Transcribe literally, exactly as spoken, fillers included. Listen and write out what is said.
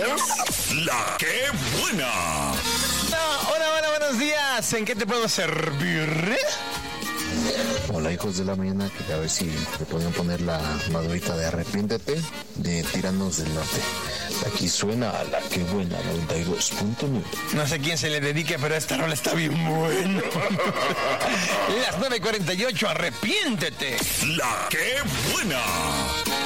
es La Que Buena. No, hola, hola, buenos días. ¿En qué te puedo servir? Hola, hijos de la mañana, que a ver si le podían poner la madurita de Arrepiéntete de Tiranos del Norte. Aquí suena a La Que Buena, noventa y dos punto nueve. No sé quién se le dedique, pero esta rola está bien buena. Las nueve cuarenta y ocho, Arrepiéntete. La Que Buena.